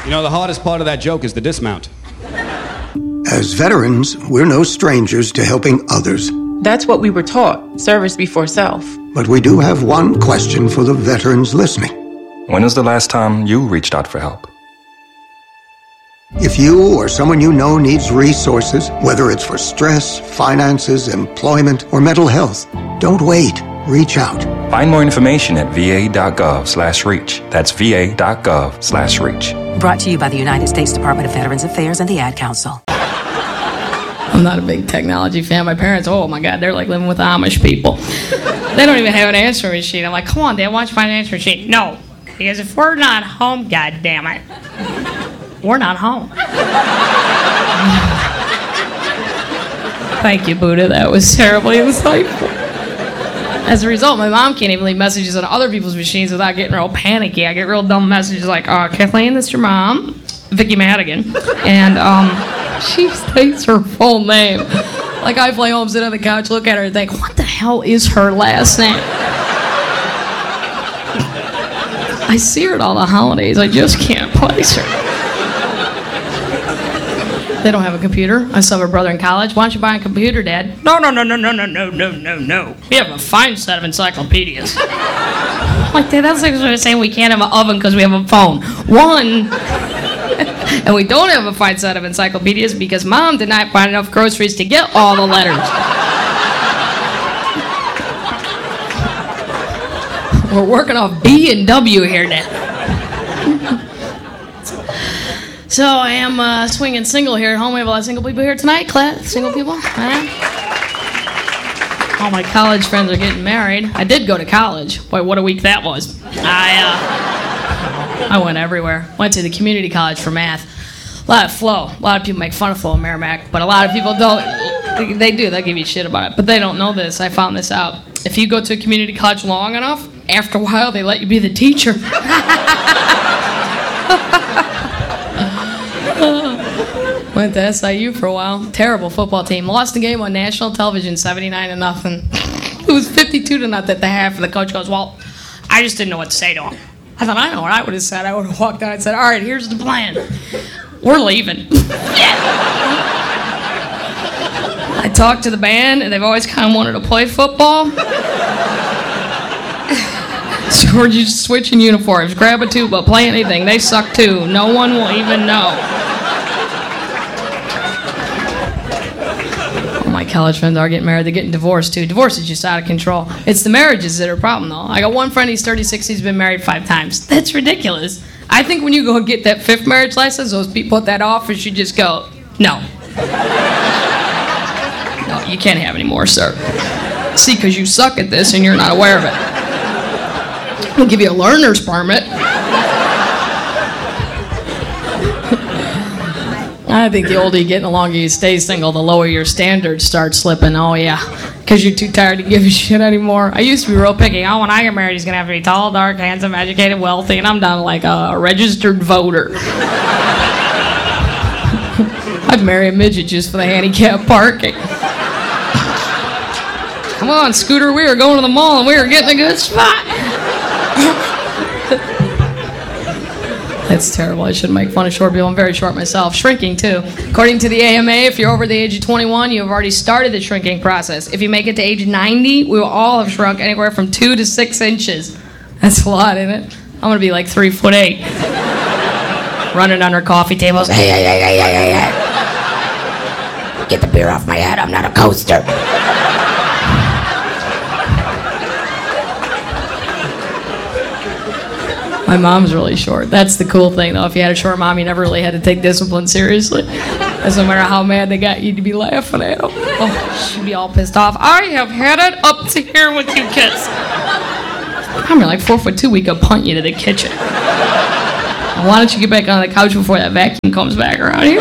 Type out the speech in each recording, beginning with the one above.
You know, the hardest part of that joke is the dismount. As veterans, we're no strangers to helping others. That's what we were taught, service before self. But we do have one question for the veterans listening. When was the last time you reached out for help? If you or someone you know needs resources, whether it's for stress, finances, employment, or mental health, don't wait. Reach out. Find more information at va.gov/reach. That's va.gov/reach. Brought to you by the United States Department of Veterans Affairs and the Ad Council. I'm not a big technology fan. My parents, oh my God, they're like living with Amish people. They don't even have an answering machine. I'm like, come on, Dad, why don't you find an answering machine? No, because if we're not home, God damn it, we're not home. Thank you, Buddha. That was terribly insightful. As a result, my mom can't even leave messages on other people's machines without getting real panicky. I get real dumb messages like, Kathleen, this is your mom, Vicky Madigan. And she states her full name. Like I play home, sit on the couch, look at her and think, what the hell is her last name? I see her at all the holidays. I just can't place her. They don't have a computer. I still have a brother in college. Why don't you buy a computer, Dad? No. We have a fine set of encyclopedias. Like, Dad, that's like saying we can't have an oven because we have a phone. One. And we don't have a fine set of encyclopedias because Mom did not find enough groceries to get all the letters. We're working off B and W here, Dad. So I am swinging single here at home. We have a lot of single people here tonight. Single people? All my college friends are getting married. I did go to college. Boy, what a week that was. I went everywhere. Went to the community college for math. A lot of flow. A lot of people make fun of flow in Merrimack, but a lot of people don't. They do. They'll give you shit about it, but they don't know this. I found this out. If you go to a community college long enough, after a while, they let you be the teacher. Went to SIU for a while. Terrible football team. Lost the game on national television, 79-0. It was 52-0 at the half, and the coach goes, well, I just didn't know what to say to him. I thought, I know what I would have said. I would have walked out and said, all right, here's the plan. We're leaving. I talked to the band, and they've always kind of wanted to play football. So we're just switching uniforms. Grab a tuba, play anything. They suck too. No one will even know. My college friends are getting married. They're getting divorced too. Divorce is just out of control. It's the marriages that are a problem though. I got one friend, he's 36, he's been married 5 times. That's ridiculous. I think when you go get that 5th marriage license, those people put that off and you just go, no. No, you can't have any more, sir. See, because you suck at this and you're not aware of it. I'll give you a learner's permit. I think the older you get and the longer you stay single, the lower your standards start slipping. Oh, yeah, because you're too tired to give a shit anymore. I used to be real picky. Oh, when I get married, he's going to have to be tall, dark, handsome, educated, wealthy, and I'm down to like a registered voter. I'd marry a midget just for the handicap parking. Come on, Scooter, we were going to the mall and we were getting a good spot. That's terrible. I shouldn't make fun of short people. I'm very short myself. Shrinking, too. According to the AMA, if you're over the age of 21, you have already started the shrinking process. If you make it to age 90, we will all have shrunk anywhere from 2 to 6 inches. That's a lot, isn't it? I'm going to be like 3'8". Running under coffee tables. Hey. Get the beer off my head. I'm not a coaster. My mom's really short. That's the cool thing, though. If you had a short mom, you never really had to take discipline seriously. Because no matter how mad they got, you'd be laughing at them. Oh, she'd be all pissed off. I have had it up to here with you kids. I'm like 4'2". We could punt you to the kitchen. Why don't you get back on the couch before that vacuum comes back around here?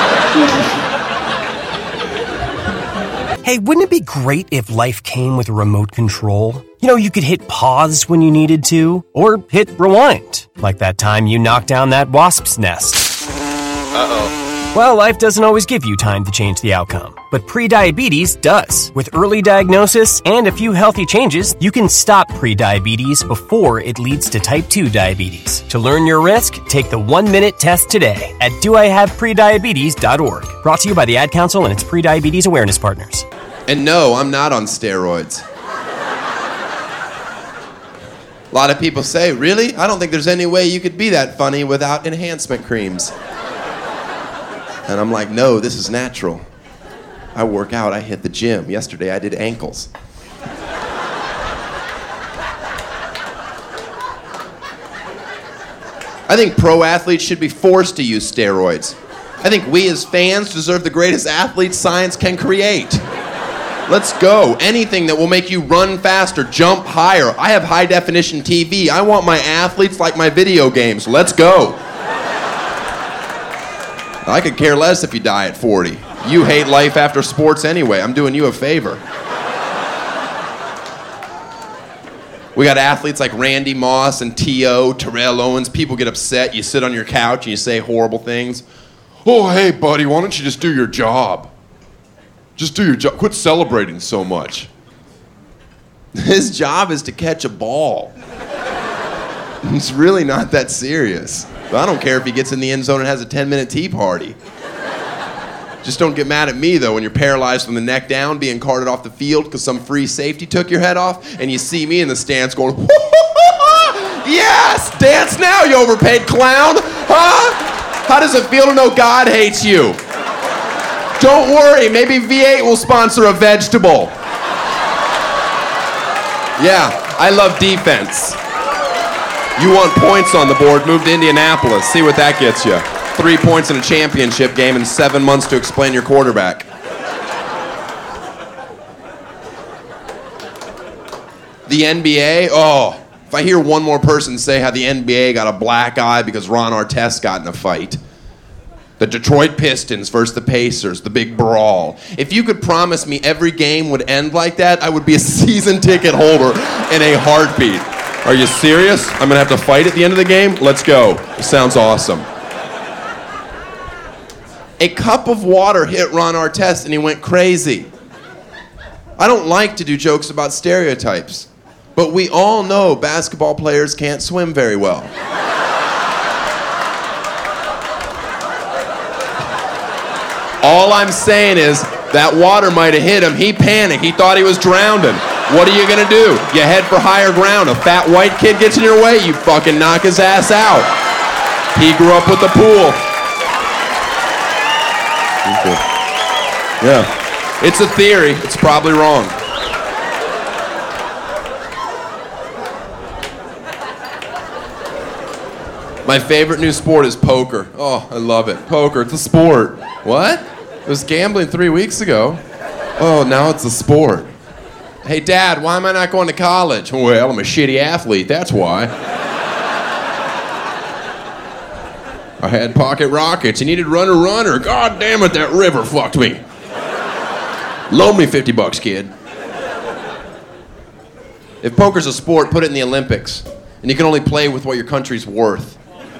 Hey, wouldn't it be great if life came with a remote control? You know, you could hit pause when you needed to, or hit rewind, like that time you knocked down that wasp's nest. Uh-oh. Well, life doesn't always give you time to change the outcome, but prediabetes does. With early diagnosis and a few healthy changes, you can stop prediabetes before it leads to type 2 diabetes. To learn your risk, take the 1-minute test today at doihaveprediabetes.org. Brought to you by the Ad Council and its Prediabetes Awareness Partners. And no, I'm not on steroids. A lot of people say, really? I don't think there's any way you could be that funny without enhancement creams. And I'm like, no, this is natural. I work out, I hit the gym. Yesterday I did ankles. I think pro athletes should be forced to use steroids. I think we as fans deserve the greatest athletes science can create. Let's go. Anything that will make you run faster, jump higher. I have high definition TV. I want my athletes like my video games. Let's go. I could care less if you die at 40. You hate life after sports anyway. I'm doing you a favor. We got athletes like Randy Moss and T.O., Terrell Owens. People get upset. You sit on your couch and you say horrible things. Oh, hey, buddy, why don't you just do your job? Just do your job. Quit celebrating so much. His job is to catch a ball. It's really not that serious. But I don't care if he gets in the end zone and has a 10-minute tea party. Just don't get mad at me, though, when you're paralyzed from the neck down, being carted off the field because some free safety took your head off, and you see me in the stands going, yes, dance now, you overpaid clown. Huh? How does it feel to know God hates you? Don't worry, maybe V8 will sponsor a vegetable. Yeah, I love defense. You want points on the board, move to Indianapolis. See what that gets you. 3 points in a championship game and 7 months to explain your quarterback. The NBA, oh, if I hear one more person say how the NBA got a black eye because Ron Artest got in a fight. The Detroit Pistons versus the Pacers, the big brawl. If you could promise me every game would end like that, I would be a season ticket holder in a heartbeat. Are you serious? I'm gonna have to fight at the end of the game? Let's go. It sounds awesome. A cup of water hit Ron Artest and he went crazy. I don't like to do jokes about stereotypes, but we all know basketball players can't swim very well. All I'm saying is, that water might have hit him. He panicked. He thought he was drowning. What are you gonna do? You head for higher ground. A fat white kid gets in your way, you fucking knock his ass out. He grew up with the pool. Yeah. It's a theory. It's probably wrong. My favorite new sport is poker. Oh, I love it. Poker, it's a sport. What? It was gambling 3 weeks ago. Oh, now it's a sport. Hey, Dad, why am I not going to college? Well, I'm a shitty athlete, that's why. I had pocket rockets. You needed runner. God damn it, that river fucked me. Loan me $50, kid. If poker's a sport, put it in the Olympics. And you can only play with what your country's worth.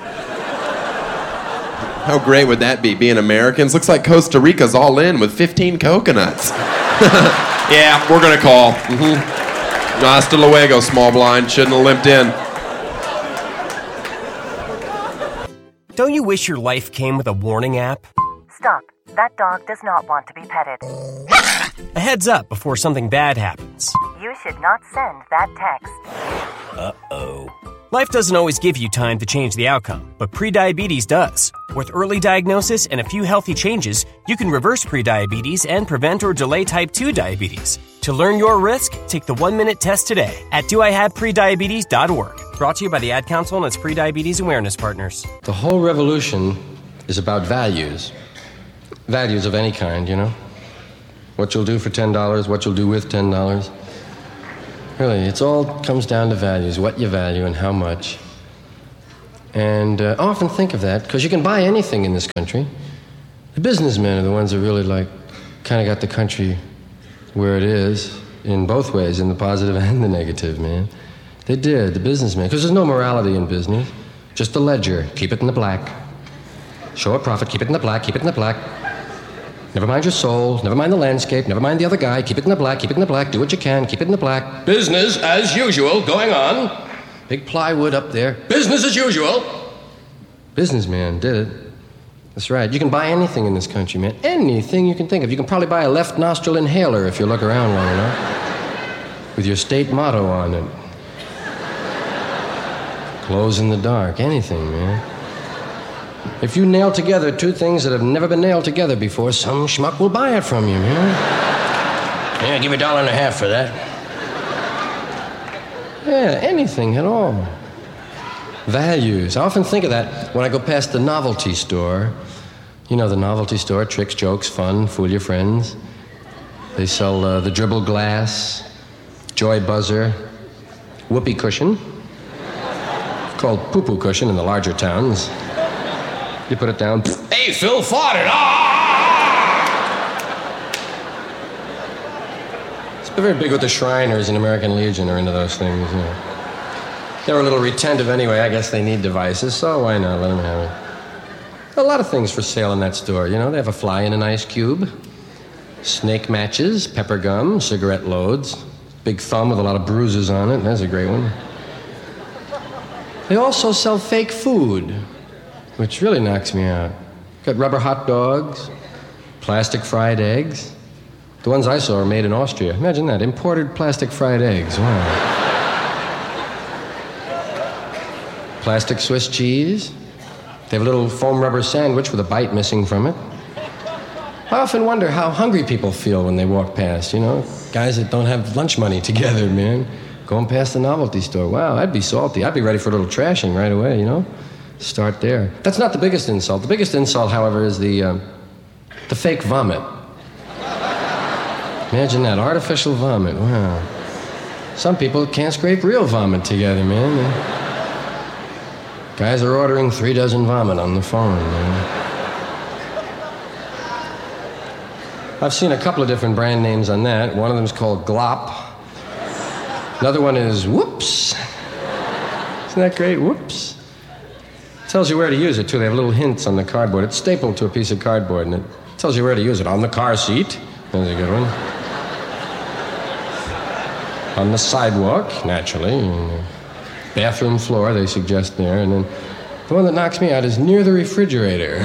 How great would that be, being Americans? Looks like Costa Rica's all in with 15 coconuts. Yeah, we're gonna call. Hasta luego, small blind. Shouldn't have limped in. Don't you wish your life came with a warning app? Stop. That dog does not want to be petted. A heads up before something bad happens. You should not send that text. Uh-oh. Life doesn't always give you time to change the outcome, but prediabetes does. With early diagnosis and a few healthy changes, you can reverse prediabetes and prevent or delay type 2 diabetes. To learn your risk, take the 1-minute test today at doihaveprediabetes.org. Brought to you by the Ad Council and its Prediabetes Awareness Partners. The whole revolution is about values. Values of any kind, you know? What you'll do for $10, what you'll do with $10. Really, it all comes down to values, what you value and how much. And I often think of that, because you can buy anything in this country. The businessmen are the ones that really, kind of got the country where it is, in both ways, in the positive and the negative, man. They did, the businessmen, because there's no morality in business. Just the ledger, keep it in the black. Show a profit, keep it in the black, keep it in the black. Never mind your soul, never mind the landscape, never mind the other guy, keep it in the black, keep it in the black, do what you can, keep it in the black. Business as usual going on. Big plywood up there. Business as usual. Businessman did it. That's right. You can buy anything in this country, man. Anything you can think of. You can probably buy a left nostril inhaler if you look around long enough. With your state motto on it. Close in the dark. Anything, man. If you nail together two things that have never been nailed together before, some schmuck will buy it from you, man. Yeah, give $1.50 for that. Yeah, anything at all. Values. I often think of that when I go past the novelty store. You know, the novelty store, tricks, jokes, fun, fool your friends. They sell the dribble glass, joy buzzer, whoopee cushion. It's called poo-poo cushion in the larger towns. You put it down. Hey, Phil farted. It's very big with the Shriners and American Legion are into those things. You know. They're a little retentive anyway. I guess they need devices, so why not? Let them have it. A lot of things for sale in that store. You know, they have a fly in an ice cube, snake matches, pepper gum, cigarette loads, big thumb with a lot of bruises on it. That's a great one. They also sell fake food, which really knocks me out. Got rubber hot dogs, plastic fried eggs. The ones I saw are made in Austria. Imagine that, imported plastic fried eggs. Wow. Plastic Swiss cheese. They have a little foam rubber sandwich with a bite missing from it. I often wonder how hungry people feel when they walk past, you know? Guys that don't have lunch money together, man. Going past the novelty store. Wow, I'd be salty. I'd be ready for a little trashing right away, you know? Start there. That's not the biggest insult. The biggest insult, however, is the fake vomit. Imagine that, artificial vomit. Wow. Some people can't scrape real vomit together, man. Guys are ordering 3 dozen vomit on the phone, man. I've seen a couple of different brand names on that. One of them is called Glop. Another one is Whoops. Isn't that great? Whoops. Tells you where to use it, too. They have little hints on the cardboard. It's stapled to a piece of cardboard, and it tells you where to use it. On the car seat. That's a good one. On the sidewalk, naturally. Bathroom floor, they suggest there. And then the one that knocks me out is near the refrigerator.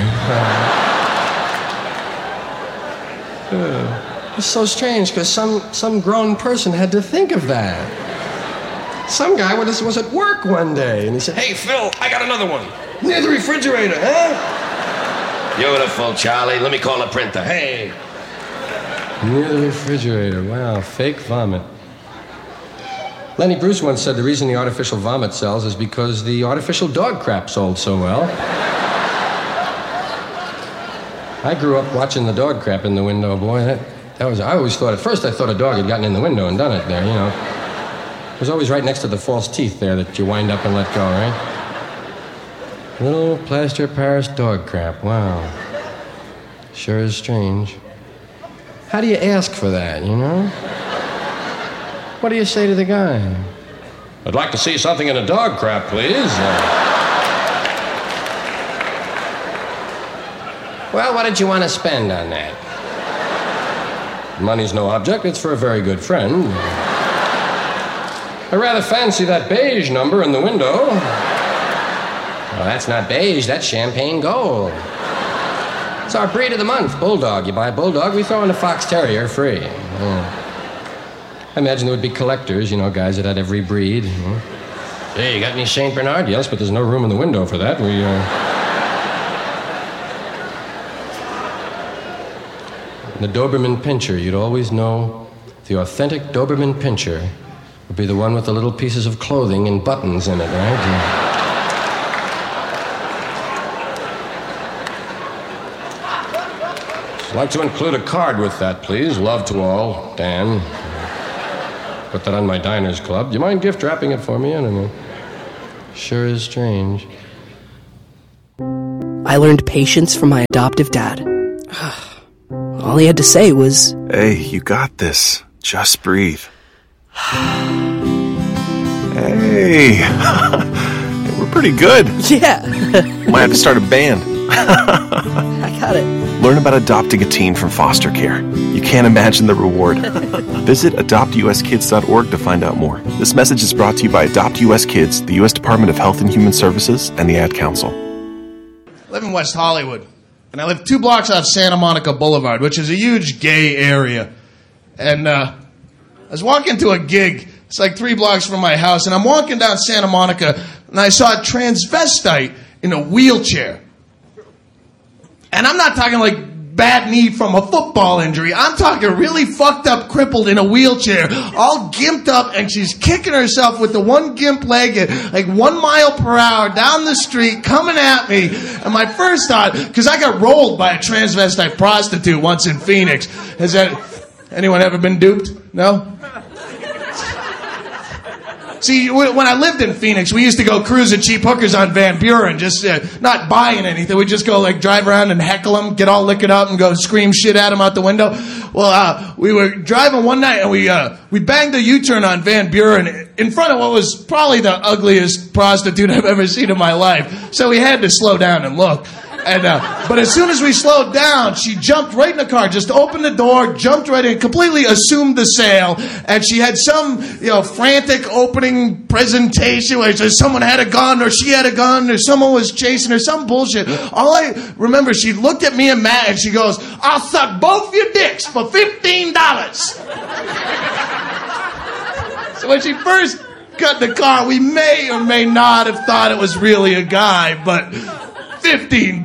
It's so strange, because some grown person had to think of that. Some guy was at work one day, and he said, "Hey, Phil, I got another one. Near the refrigerator, huh?" "Beautiful, Charlie. Let me call the printer. Hey." Near the refrigerator. Wow, fake vomit. Lenny Bruce once said the reason the artificial vomit sells is because the artificial dog crap sold so well. I grew up watching the dog crap in the window, boy. I always thought, at first I thought a dog had gotten in the window and done it there, you know. It was always right next to the false teeth there that you wind up and let go, right? Little plaster Paris dog crap, wow. Sure is strange. How do you ask for that, you know? What do you say to the guy? "I'd like to see something in a dog crap, please." "Well, what did you want to spend on that?" "Money's no object. It's for a very good friend." "I rather fancy that beige number in the window." "Well, that's not beige. That's champagne gold. It's our breed of the month, Bulldog. You buy a Bulldog, we throw in a Fox Terrier free." I imagine there would be collectors, you know, guys that had every breed. You know. "Hey, you got any St. Bernard?" "Yes, but there's no room in the window for that. The Doberman Pinscher, you'd always know the authentic Doberman Pinscher would be the one with the little pieces of clothing and buttons in it, right? Yeah. I'd like to include a card with that, please. Love to all, Dan. Put that on my Diners Club. Do you mind gift wrapping it for me? I don't know. Sure is strange. I learned patience from my adoptive dad. All he had to say was, "Hey, you got this. Just breathe." Hey, we're pretty good. Yeah. Might have to start a band. I got it. Learn about adopting a teen from foster care. You can't imagine the reward. Visit adoptuskids.org to find out more. This message is brought to you by Adopt US Kids, the U.S. Department of Health and Human Services, and the Ad Council. I live in West Hollywood, and I live 2 blocks off Santa Monica Boulevard, which is a huge gay area. And I was walking to a gig. It's like 3 blocks from my house, and I'm walking down Santa Monica, and I saw a transvestite in a wheelchair. And I'm not talking like bad knee from a football injury. I'm talking really fucked up, crippled in a wheelchair, all gimped up, and she's kicking herself with the one gimp leg at like 1 mile per hour down the street, coming at me. And my first thought, because I got rolled by a transvestite prostitute once in Phoenix. Has anyone ever been duped? No? See, when I lived in Phoenix, we used to go cruise at cheap hookers on Van Buren, just not buying anything. We'd just go like drive around and heckle them, get all liquored up, and go scream shit at them out the window. Well, we were driving one night, and we banged a U-turn on Van Buren in front of what was probably the ugliest prostitute I've ever seen in my life. So we had to slow down and look. And but as soon as we slowed down, she jumped right in the car, just opened the door, jumped right in, completely assumed the sale, and she had some, frantic opening presentation where someone had a gun, or she had a gun, or someone was chasing her, some bullshit. All I remember, she looked at me and Matt, and she goes, "I'll suck both your dicks for $15. So when she first got in the car, we may or may not have thought it was really a guy, but $15.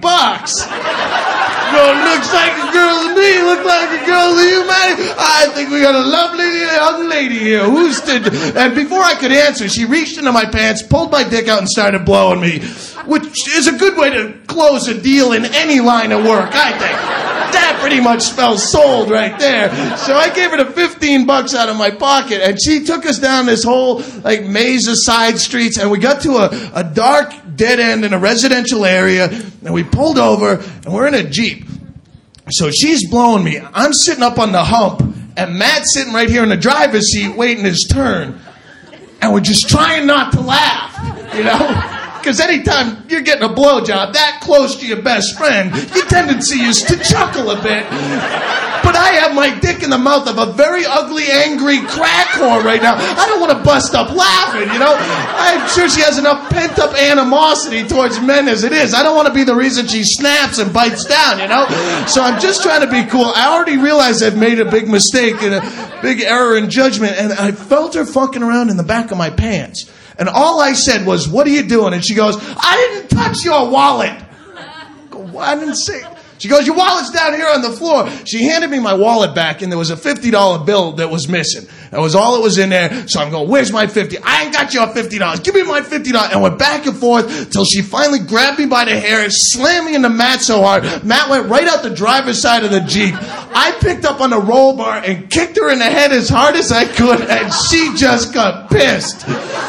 Looks like a girl to me. Look like a girl to you, man. I think we got a lovely young lady here. And before I could answer, she reached into my pants, pulled my dick out, and started blowing me, which is a good way to close a deal in any line of work, I think. That pretty much spells sold right there. So I gave her the $15 out of my pocket, and she took us down this whole maze of side streets, and we got to a dark dead end in a residential area, and we pulled over, and we're in a Jeep. So she's blowing me. I'm sitting up on the hump, and Matt's sitting right here in the driver's seat waiting his turn. And we're just trying not to laugh, Because anytime you're getting a blowjob that close to your best friend, your tendency is to chuckle a bit. But I have my dick in the mouth of a very ugly, angry crack whore right now. I don't want to bust up laughing, I'm sure she has enough pent-up animosity towards men as it is. I don't want to be the reason she snaps and bites down, So I'm just trying to be cool. I already realized I've made a big mistake and a big error in judgment, and I felt her fucking around in the back of my pants. And all I said was, "What are you doing?" And she goes, "I didn't touch your wallet." I go, "What? I didn't say." She goes, "Your wallet's down here on the floor." She handed me my wallet back, and there was a $50 bill that was missing. That was all that was in there. So I'm going, "Where's my 50? I ain't got your $50. Give me my $50. And went back and forth till she finally grabbed me by the hair and slammed me into Matt so hard. Matt went right out the driver's side of the Jeep. I picked up on the roll bar and kicked her in the head as hard as I could, and she just got pissed.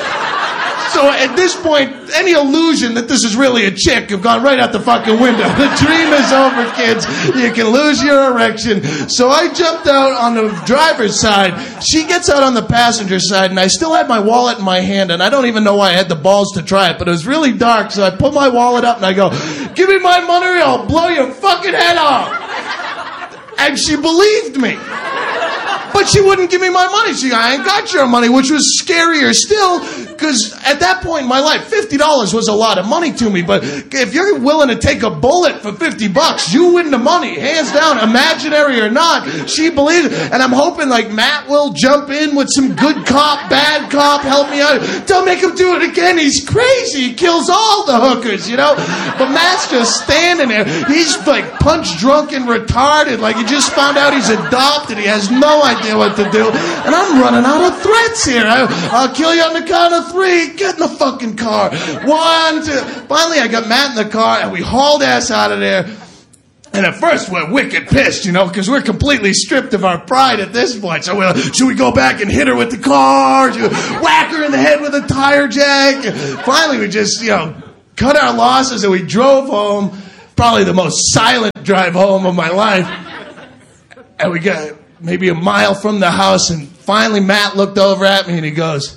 So at this point, any illusion that this is really a chick have gone right out the fucking window. The dream is over, kids. You can lose your erection. So I jumped out on the driver's side. She gets out on the passenger side, and I still had my wallet in my hand, and I don't even know why I had the balls to try it, but it was really dark, so I pull my wallet up, and I go, "Give me my money or I'll blow your fucking head off." And she believed me. But she wouldn't give me my money. She goes, "I ain't got your money," which was scarier still, because at that point in my life, $50 was a lot of money to me. But if you're willing to take a bullet for $50, you win the money, hands down, imaginary or not. She believes it, and I'm hoping Matt will jump in with some good cop, bad cop, help me out. Don't make him do it again. He's crazy. He kills all the hookers, But Matt's just standing there. He's punch drunk and retarded, he just found out he's adopted. He has no idea what to do, and I'm running out of threats here. I'll kill you on the count of 3. Get in the fucking car. 1, 2. Finally, I got Matt in the car, and we hauled ass out of there. And at first, we're wicked pissed, because we're completely stripped of our pride at this point. So should we go back and hit her with the car? Should we whack her in the head with a tire jack? Finally, we just, cut our losses, and we drove home. Probably the most silent drive home of my life. And we got maybe a mile from the house, and finally Matt looked over at me and he goes,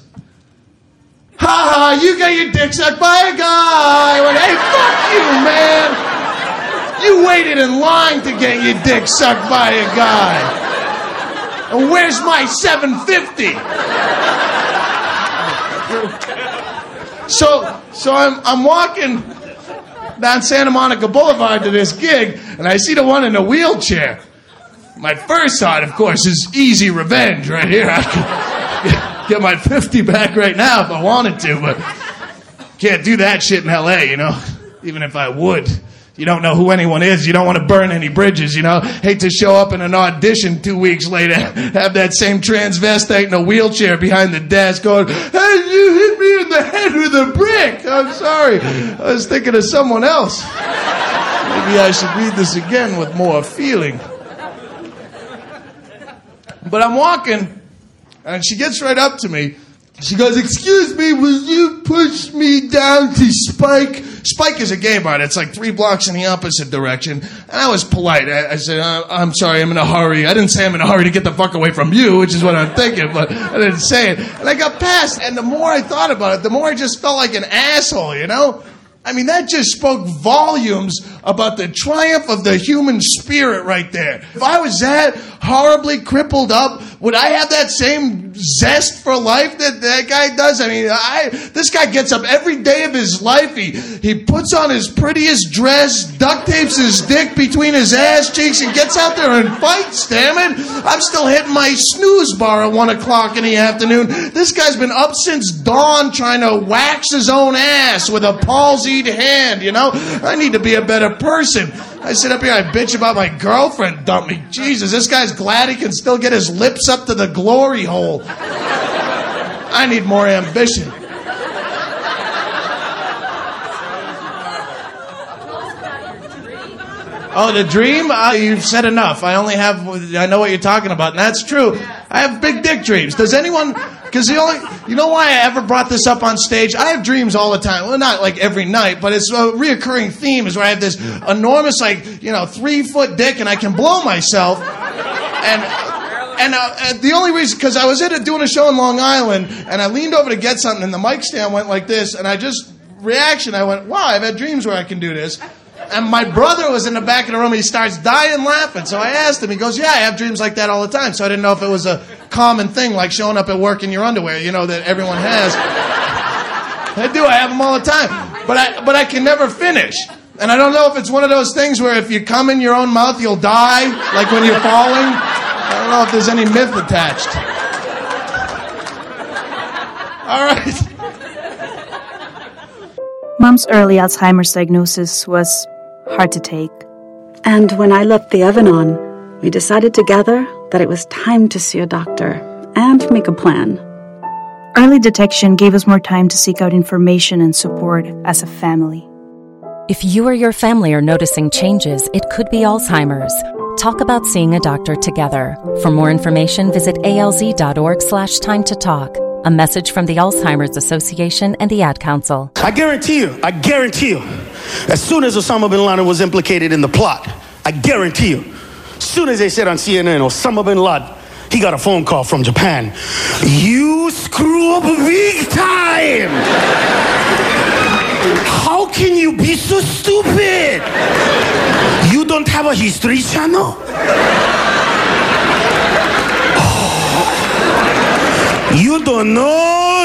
"Ha ha, you got your dick sucked by a guy." I went, "Hey, fuck you, man." waited in line to get your dick sucked by a guy. And where's my $7.50? So I'm walking down Santa Monica Boulevard to this gig, and I see the one in the wheelchair. My first thought, of course, is easy revenge right here. I could get my 50 back right now if I wanted to, but can't do that shit in L.A., you know, even if I would. You don't know who anyone is. You don't want to burn any bridges, you know. Hate to show up in an audition 2 weeks later, have that same transvestite in a wheelchair behind the desk going, "Hey, you hit me in the head with a brick. I'm sorry. I was thinking of someone else. Maybe I should read this again with more feeling." But I'm walking, and she gets right up to me. She goes, "Excuse me, will you push me down to Spike?" Spike is a gay bar. It's like 3 blocks in the opposite direction. And I was polite. I said, "I'm sorry, I'm in a hurry." I didn't say I'm in a hurry to get the fuck away from you, which is what I'm thinking, but I didn't say it. And I got past, and the more I thought about it, the more I just felt like an asshole, you know? I mean, that just spoke volumes about the triumph of the human spirit right there. If I was that horribly crippled up, would I have that same zest for life that that guy does? I mean, this guy gets up every day of his life. He puts on his prettiest dress, duct tapes his dick between his ass cheeks, and gets out there and fights, damn it. I'm still hitting my snooze bar at 1 o'clock in the afternoon. This guy's been up since dawn trying to wax his own ass with a palsied hand, you know? I need to be a better person. I sit up here, I bitch about my girlfriend dumped me. Jesus, this guy's glad he can still get his lips up to the glory hole. I need more ambition. Oh, the dream? You've said enough. I know what you're talking about, and that's true. I have big dick dreams. Does anyone... Because you know why I ever brought this up on stage? I have dreams all the time. Well, not like every night, but it's a reoccurring theme is where I have this enormous, 3-foot dick, and I can blow myself. And the only reason, because I was doing a show in Long Island, and I leaned over to get something, and the mic stand went like this, and I went, wow, I've had dreams where I can do this. And my brother was in the back of the room, and he starts dying laughing. So I asked him, he goes, "Yeah, I have dreams like that all the time." So I didn't know if it was a common thing, like showing up at work in your underwear, you know, that everyone has. I do, I have them all the time. But I can never finish. And I don't know if it's one of those things where if you come in your own mouth, you'll die, like when you're falling. I don't know if there's any myth attached. All right. Mom's early Alzheimer's diagnosis was hard to take. And when I left the oven on, we decided together that it was time to see a doctor and make a plan. Early detection gave us more time to seek out information and support as a family. If you or your family are noticing changes, it could be Alzheimer's. Talk about seeing a doctor together. For more information, visit alz.org/time-to-talk. A message from the Alzheimer's Association and the Ad Council. I guarantee you, as soon as Osama bin Laden was implicated in the plot, I guarantee you, as soon as they said on CNN, Osama bin Laden, he got a phone call from Japan. "You screw up big time! How can you be so stupid? You don't have a History Channel?" You don't know.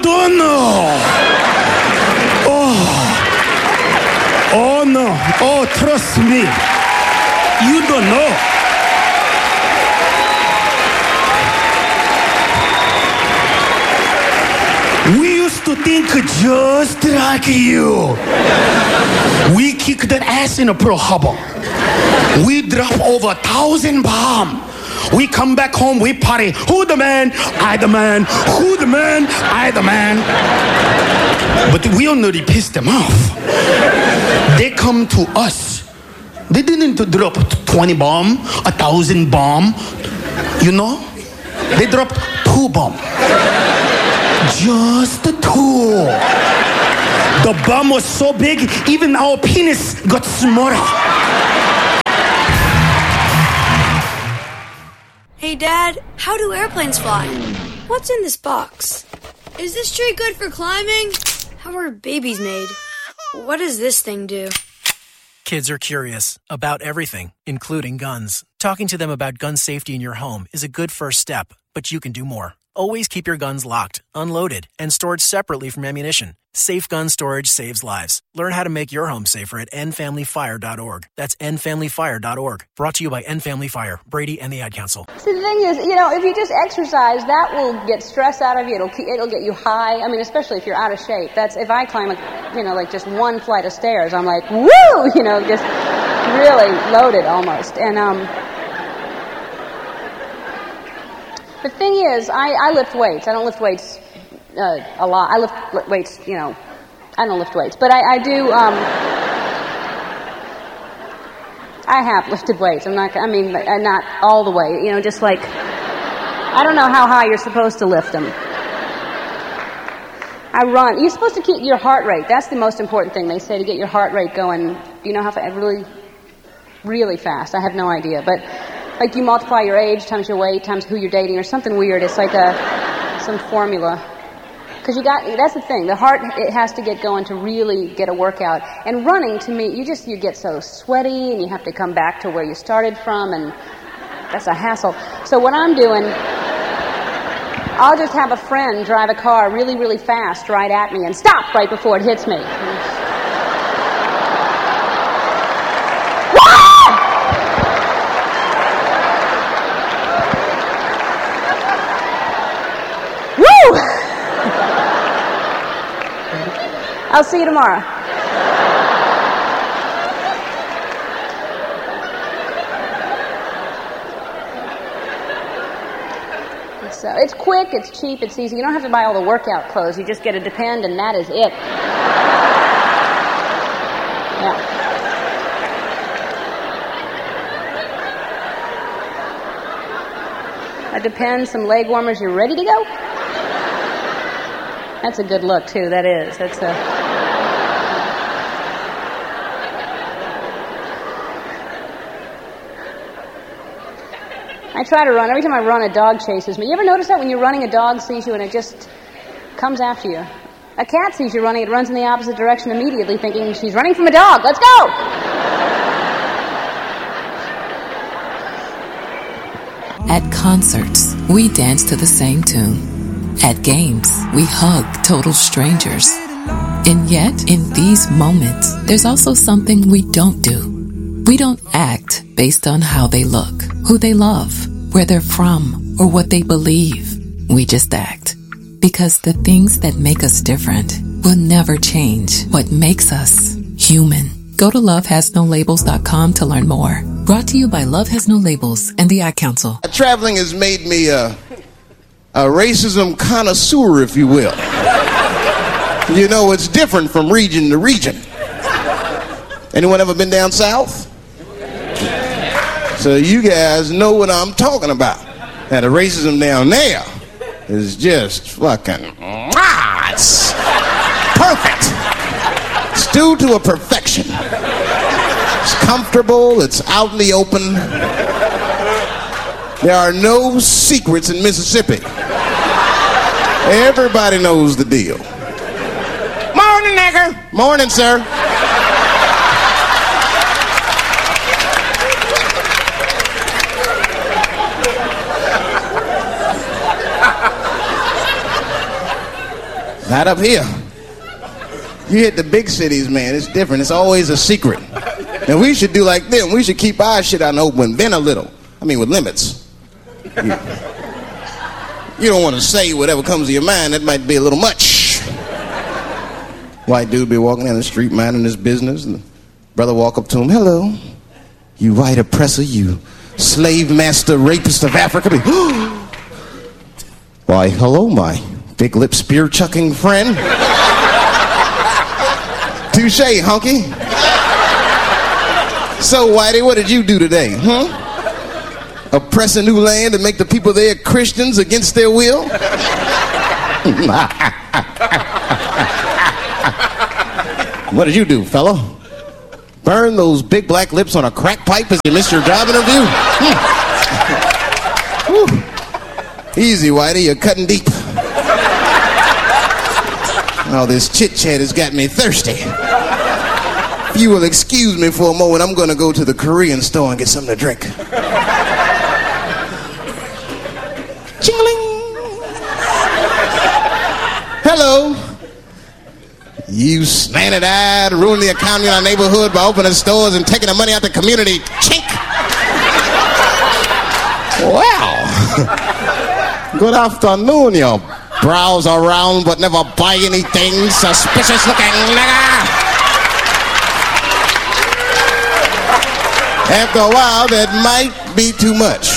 Oh no. Oh, trust me. You don't know. We used to think just like you. We kicked the ass in a Pearl Harbor. We drop over 1,000 bombs. We come back home, we party. Who the man? I the man. Who the man? I the man. But we already pissed them off. They come to us. They didn't drop 20 bomb, 1,000 bomb. You know? They dropped 2 bomb. Just 2. The bomb was so big, even our penis got smaller. Hey, Dad, how do airplanes fly? What's in this box? Is this tree good for climbing? How are babies made? What does this thing do? Kids are curious about everything, including guns. Talking to them about gun safety in your home is a good first step, but you can do more. Always keep your guns locked, unloaded, and stored separately from ammunition. Safe gun storage saves lives. Learn how to make your home safer at endfamilyfire.org. That's endfamilyfire.org. Brought to you by End Family Fire, Brady, and the Ad Council. So the thing is, if you just exercise, that will get stress out of you. It'll get you high. I mean, especially if you're out of shape. That's if I climb, like just one flight of stairs, I'm like, woo! Just really loaded almost. And the thing is, I lift weights. I don't lift weights a lot. I lift weights, I don't lift weights. But I do, I have lifted weights. Not all the way, just like, I don't know how high you're supposed to lift them. I run. You're supposed to keep your heart rate. That's the most important thing. They say to get your heart rate going. Do you know how fast? Really, really fast. I have no idea. But like you multiply your age times your weight times who you're dating or something weird. It's like some formula. Because that's the thing. The heart, it has to get going to really get a workout. And running, to me, you get so sweaty and you have to come back to where you started from, and that's a hassle. So what I'm doing, I'll just have a friend drive a car really, really fast right at me and stop right before it hits me. I'll see you tomorrow. So it's quick, it's cheap, it's easy. You don't have to buy all the workout clothes. You just get a Depend, and that is it. Yeah. A Depend, some leg warmers, you're ready to go? That's a good look, too. That is. That's a... I try to run. Every time I run, a dog chases me. You ever notice that when you're running, a dog sees you and it just comes after you? A cat sees you running, it runs in the opposite direction immediately, thinking she's running from a dog. Let's go! At concerts, we dance to the same tune. At games, we hug total strangers. And yet, in these moments, there's also something we don't do. We don't act based on how they look, who they love, where they're from, or what they believe. We just act. Because the things that make us different will never change what makes us human. Go to lovehasnolabels.com to learn more. Brought to you by Love Has No Labels and the Ad Council. Traveling has made me a racism connoisseur, if you will. It's different from region to region. Anyone ever been down south? So you guys know what I'm talking about. Now the racism down there is just fucking, it's perfect. It's due to a perfection. It's comfortable, it's out in the open. There are no secrets in Mississippi. Everybody knows the deal. Morning, nigger. Morning, sir. Not up here. You hit the big cities, man. It's different. It's always a secret. And we should do like them. We should keep our shit out in the open. Bend a little. I mean, with limits. You don't want to say whatever comes to your mind. That might be a little much. White dude be walking down the street minding his business, and the brother walk up to him. Hello, you white oppressor, you slave master rapist of Africa. Why, hello, my big lip spear chucking friend. Touche, hunky. So, Whitey, what did you do today? Oppress a new land and make the people there Christians against their will? What did you do, fella? Burn those big black lips on a crack pipe as you missed your job interview? Easy, Whitey, you're cutting deep. All this chit-chat has got me thirsty. If you will excuse me for a moment, I'm going to go to the Korean store and get something to drink. Ching-a-ling. Hello. You slanted-eyed, ruining the economy in our neighborhood by opening stores and taking the money out the community. Chink. Wow. Good afternoon, you browse around but never buy anything, suspicious looking nigga. After a while, that might be too much.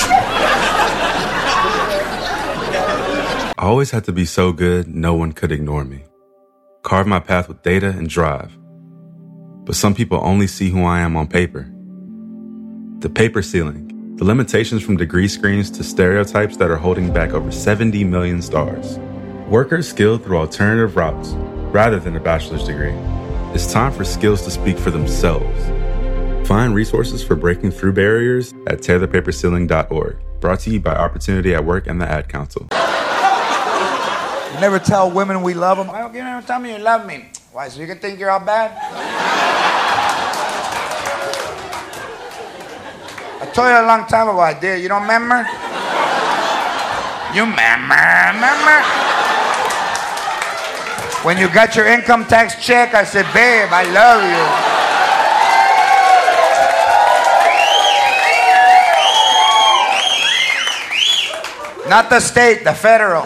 I always had to be so good, no one could ignore me. Carve my path with data and drive. But some people only see who I am on paper. The paper ceiling. The limitations from degree screens to stereotypes that are holding back over 70 million stars. Workers skilled through alternative routes, rather than a bachelor's degree. It's time for skills to speak for themselves. Find resources for breaking through barriers at tearthepaperceiling.org. Brought to you by Opportunity at Work and the Ad Council. You never tell women we love them. Why don't you never tell me you love me? Why, so you can think you're all bad? I told you a long time ago I did. You don't remember? You remember? When you got your income tax check, I said, babe, I love you. Not the state, the federal.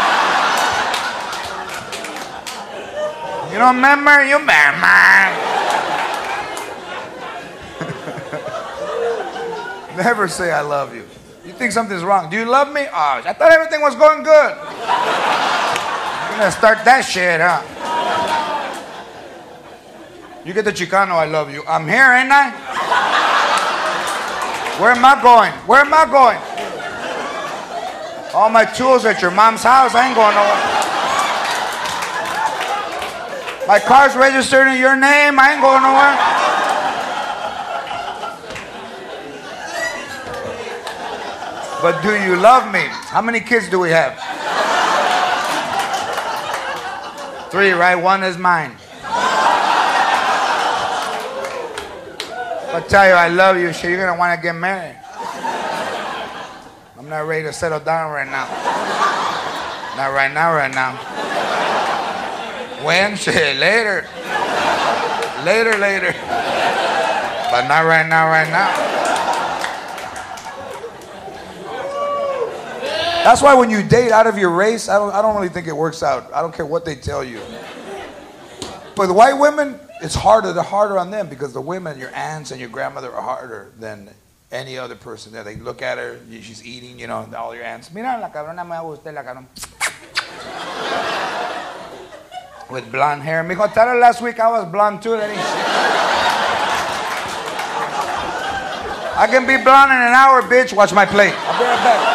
You don't remember? You remember. Never say I love you. You think something's wrong. Do you love me? Oh, I thought everything was going good. You're gonna start that shit, huh? You get the Chicano, I love you. I'm here, ain't I? Where am I going? Where am I going? All my tools at your mom's house. I ain't going nowhere. My car's registered in your name. I ain't going nowhere. But do you love me? How many kids do we have? 3, right? 1 is mine. I'll tell you I love you, shit, you're gonna want to get married. I'm not ready to settle down right now. Not right now. When? Shit, later. Later. But not right now. That's why when you date out of your race, I don't really think it works out. I don't care what they tell you. But the white women, it's harder. They're harder on them because the women, your aunts and your grandmother, are harder than any other person. They look at her, she's eating, all your aunts. Mira la cabrona me gusta la cabrona. With blonde hair. Mijo, tell her last week I was blonde too. I can be blonde in an hour, bitch. Watch my plate. I'll be right back.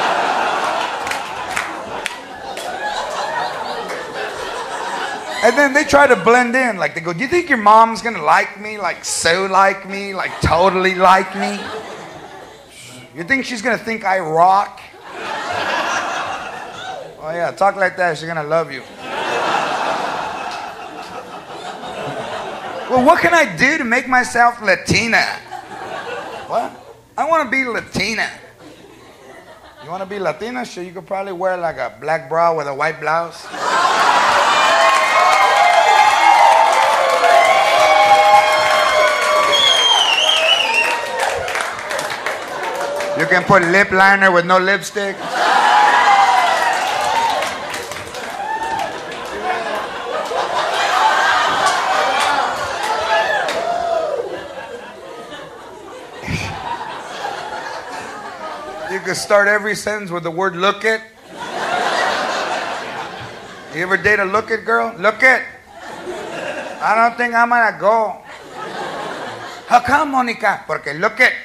And then they try to blend in. Like they go, do you think your mom's gonna like me? Like so like me? Like totally like me? You think she's gonna think I rock? Oh yeah, talk like that, she's gonna love you. Well, what can I do to make myself Latina? What? I want to be Latina. You want to be Latina? Sure, you could probably wear like a black bra with a white blouse. You can put lip liner with no lipstick. You can start every sentence with the word look it. You ever date a look it girl? Look it. I don't think I'm gonna go. How come, Monica? Porque look it.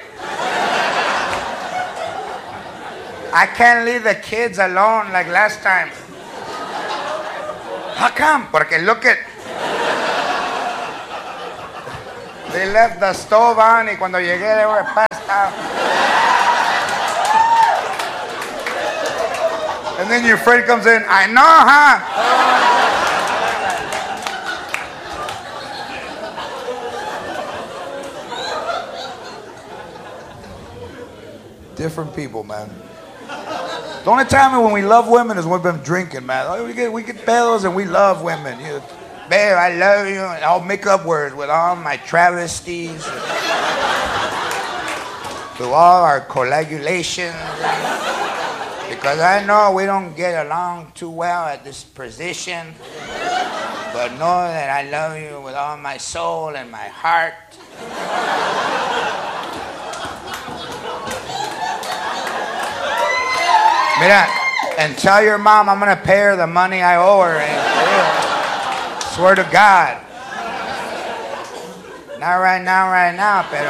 I can't leave the kids alone like last time. How come? Porque look it. They left the stove on y cuando llegué they were passed out. And then your friend comes in, I know, huh? Different people, man. The only time when we love women is when we've been drinking, man. We get pedos and we love women. You know, babe, I love you. And I'll make up words with all my travesties, through all our coagulations. Because I know we don't get along too well at this position. But know that I love you with all my soul and my heart. Mira, and tell your mom I'm gonna pay her the money I owe her. Swear to God. Not right now, pero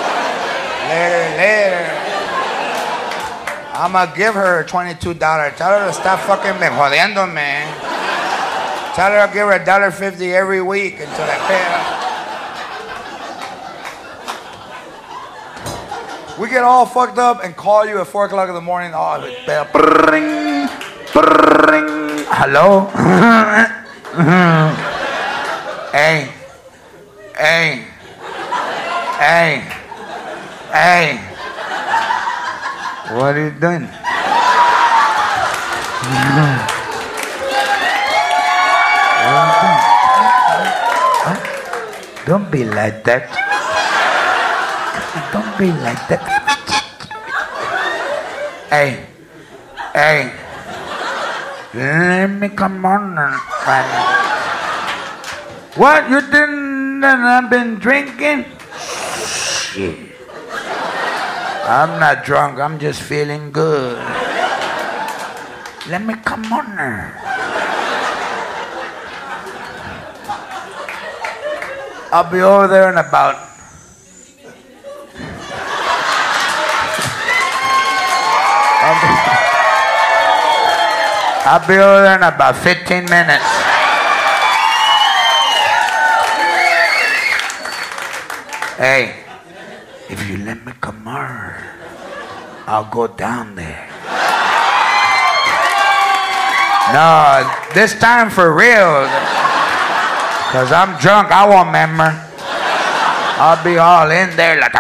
later. I'm gonna give her $22. Tell her to stop fucking me jodiéndome. Tell her I'll give her $1.50 every week until I pay her. We get all fucked up and call you at 4 o'clock in the morning. Oh, brrring, brrring. Hello? Hey. What are you doing? Don't be like that. Don't be like that. Hey. Let me come on. What? You didn't know I've been drinking? Shit. I'm not drunk. I'm just feeling good. Let me come on there. I'll be over there in about... I'll be over there in about 15 minutes. Hey, if you let me come on, I'll go down there. No, this time for real. Because I'm drunk, I won't remember. I'll be all in there like...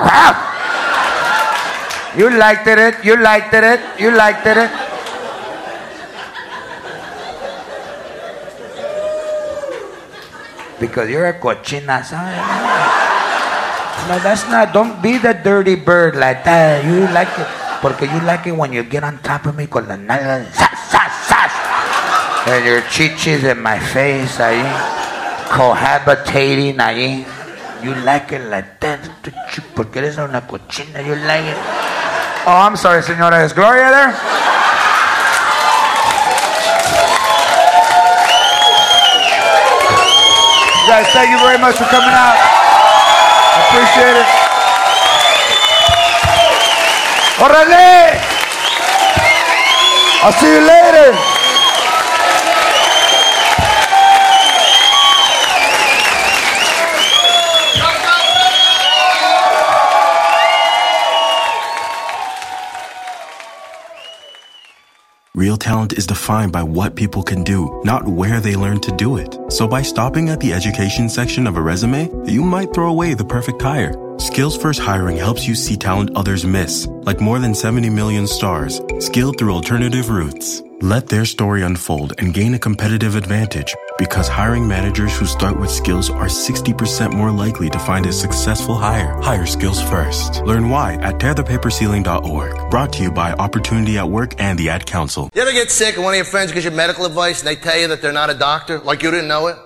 You liked it. Because you're a cochina, ¿sabes? No, that's not... Don't be the dirty bird like that. You like it. Porque you like it when you get on top of me con la nalga. And your chichis in my face, ahí. Cohabitating ahí. You like it like that. Porque eres una cochina. You like it. Oh, I'm sorry, señora. Is Gloria there? You guys, thank you very much for coming out. I appreciate it. Orale! I'll see you later. Real talent is defined by what people can do, not where they learn to do it. So by stopping at the education section of a resume, you might throw away the perfect hire. Skills First Hiring helps you see talent others miss, like more than 70 million stars, skilled through alternative routes. Let their story unfold and gain a competitive advantage, because hiring managers who start with skills are 60% more likely to find a successful hire. Hire skills first. Learn why at tearthepaperceiling.org. Brought to you by Opportunity at Work and the Ad Council. You ever get sick and one of your friends gives you medical advice and they tell you that they're not a doctor, like you didn't know it?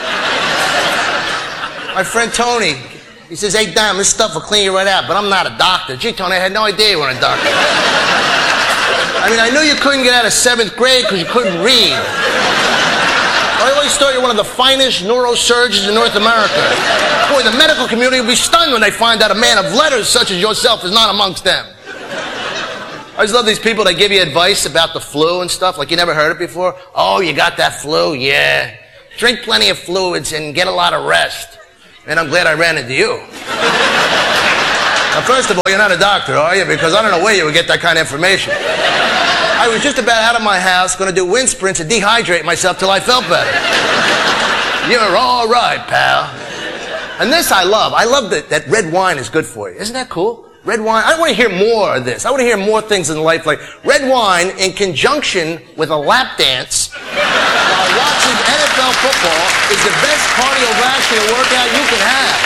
My friend Tony, he says, "Hey, damn, this stuff will clean you right out, but I'm not a doctor." Gee, Tony, I had no idea you weren't a doctor. I mean, I knew you couldn't get out of 7th grade because you couldn't read. I always thought you were one of the finest neurosurgeons in North America. Boy, the medical community will be stunned when they find out a man of letters such as yourself is not amongst them. I just love these people that give you advice about the flu and stuff, like you never heard it before. "Oh, you got that flu? Yeah. Drink plenty of fluids and get a lot of rest." And I'm glad I ran into you. Now, first of all, you're not a doctor, are you? Because I don't know where you would get that kind of information. I was just about out of my house, going to do wind sprints and dehydrate myself till I felt better. You're all right, pal. And this I love. I love that red wine is good for you. Isn't that cool? Red wine, I want to hear more of this. I want to hear more things in life like red wine in conjunction with a lap dance while watching NFL football is the best cardiovascular workout you can have.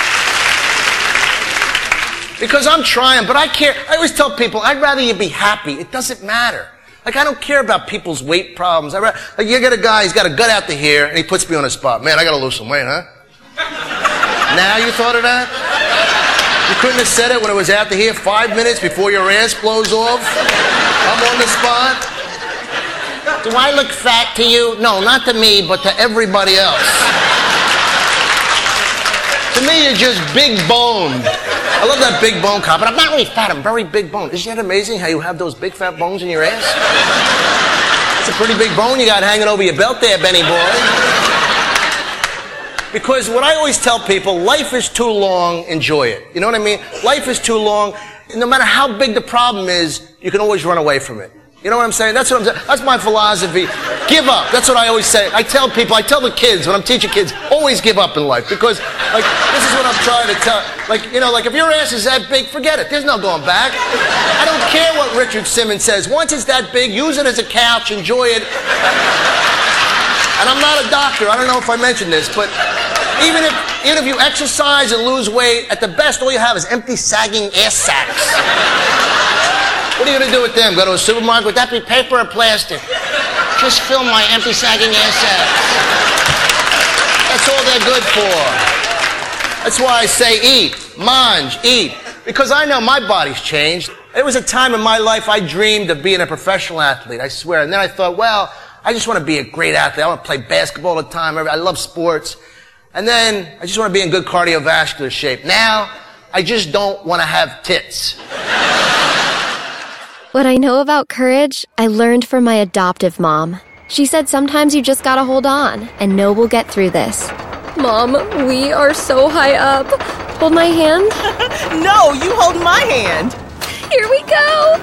Because I'm trying, but I care. I always tell people, I'd rather you be happy. It doesn't matter. Like, I don't care about people's weight problems. Like, you get a guy, he's got a gut out to here, and he puts me on the spot. Man, I got to lose some weight, huh? Now you thought of that? You couldn't have said it when it was out to here 5 minutes before your ass blows off? I'm on the spot. Do I look fat to you? No, not to me, but to everybody else. To me, you're just big boned. I love that big bone cop, but I'm not really fat, I'm very big boned. Isn't that amazing how you have those big fat bones in your ass? It's a pretty big bone you got hanging over your belt there, Benny boy. Because what I always tell people, life is too long, enjoy it. You know what I mean? Life is too long. No matter how big the problem is, you can always run away from it. You know what I'm saying? That's what I'm saying. That's my philosophy. Give up. That's what I always say. I tell people, I tell the kids, when I'm teaching kids, always give up in life. Because, like, this is what I'm trying to tell. Like, you know, like, if your ass is that big, forget it. There's no going back. I don't care what Richard Simmons says. Once it's that big, use it as a couch, enjoy it. And I'm not a doctor. I don't know if I mentioned this, but even if you exercise and lose weight, at the best, all you have is empty, sagging ass sacs. What are you going to do with them? Go to a supermarket? Would that be paper or plastic? Just fill my empty, sagging ass sacs. That's all they're good for. That's why I say eat, mange, eat. Because I know my body's changed. There was a time in my life I dreamed of being a professional athlete, I swear. And then I thought, well, I just want to be a great athlete. I want to play basketball all the time. I love sports. And then I just want to be in good cardiovascular shape. Now, I just don't want to have tits. What I know about courage, I learned from my adoptive mom. She said sometimes you just gotta hold on and know we'll get through this. Mom, we are so high up. Hold my hand. No, you hold my hand. Here we go.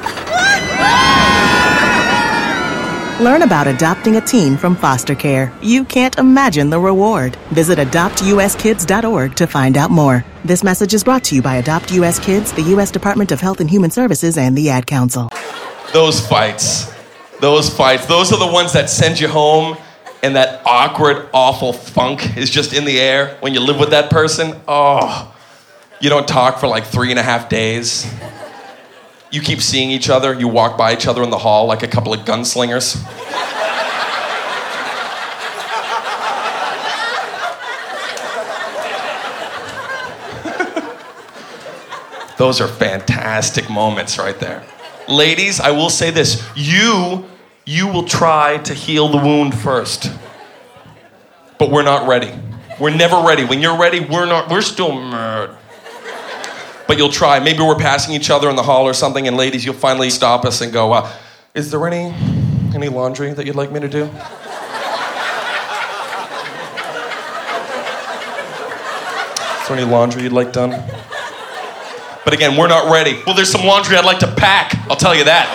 Learn about adopting a teen from foster care. You can't imagine the reward. Visit adoptuskids.org to find out more. This message is brought to you by Adopt US Kids, the U.S. Department of Health and Human Services, and the Ad Council. Those fights, those are the ones that send you home, and that awkward, awful funk is just in the air when you live with that person. Oh, you don't talk for like 3.5 days. You keep seeing each other. You walk by each other in the hall like a couple of gunslingers. Those are fantastic moments right there. Ladies, I will say this. You will try to heal the wound first. But we're not ready. We're never ready. When you're ready, we're still mad. But you'll try. Maybe we're passing each other in the hall or something, and ladies, you'll finally stop us and go, is there any laundry that you'd like me to do? Is there any laundry you'd like done? But again, we're not ready. Well, there's some laundry I'd like to pack. I'll tell you that.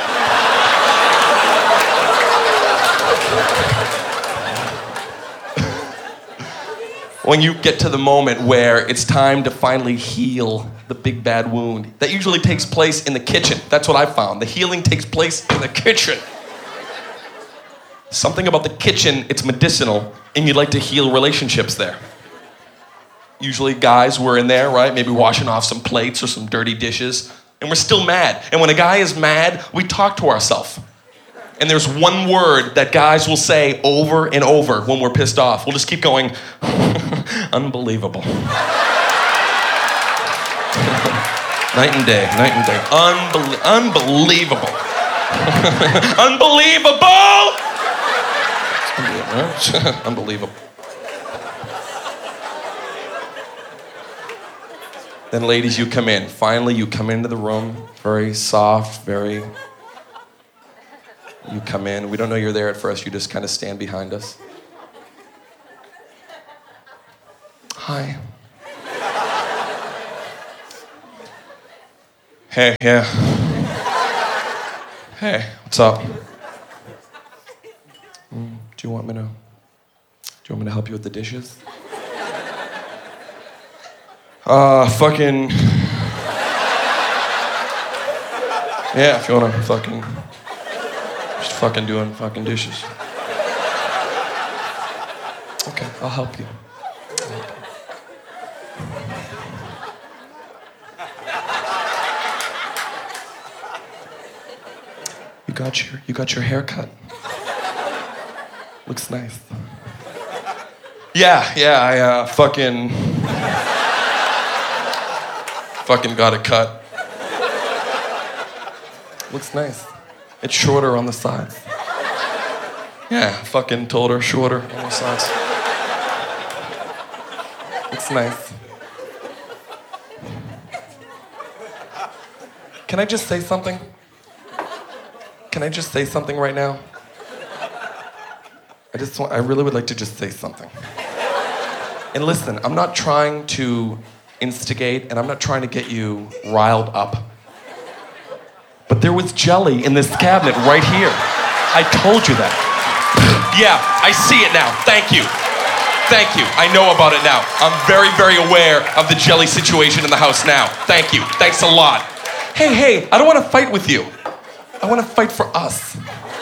When you get to the moment where it's time to finally heal the big bad wound, that usually takes place in the kitchen. That's what I found. The healing takes place in the kitchen. Something about the kitchen, it's medicinal, and you'd like to heal relationships there. Usually guys were in there, right? Maybe washing off some plates or some dirty dishes, and we're still mad. And when a guy is mad, we talk to ourselves. And there's one word that guys will say over and over when we're pissed off. We'll just keep going, unbelievable. Night and day, night and day. Unbelievable. Unbelievable! Unbelievable. Then ladies, you come in. Finally, you come into the room, very soft, very... You come in. We don't know you're there at first. You just kind of stand behind us. Hi. Hey, yeah. Hey, what's up? Do you want me to help you with the dishes? Fucking... Yeah, if you wanna fucking... Just fucking doing fucking dishes. Okay, I'll help you. You got your hair cut. Looks nice. Yeah, I fucking got it cut. Looks nice. It's shorter on the sides. Yeah, fucking told her shorter on the sides. Looks nice. Can I just say something? Can I just say something right now? I really would like to just say something. And listen, I'm not trying to instigate and I'm not trying to get you riled up. But there was jelly in this cabinet right here. I told you that. Yeah, I see it now. Thank you. Thank you. I know about it now. I'm very, very aware of the jelly situation in the house now. Thank you. Thanks a lot. Hey, I don't want to fight with you. I want to fight for us.